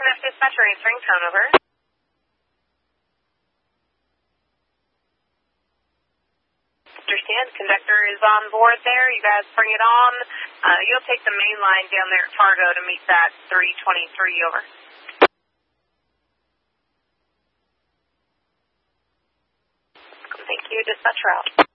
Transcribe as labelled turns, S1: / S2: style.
S1: SNF dispatcher answering phone over. Understand. Conductor is on board there. You guys bring it on. You'll take the main line down there at Fargo to meet that 323 over. Thank you. Dispatcher out.